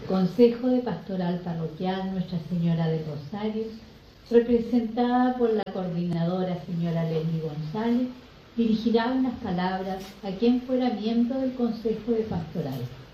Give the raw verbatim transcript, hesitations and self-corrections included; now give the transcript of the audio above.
Consejo de Pastoral Parroquial Nuestra Señora del Rosario, representada por la coordinadora señora Leslie González, dirigirá unas palabras a quien fuera miembro del Consejo de Pastoral.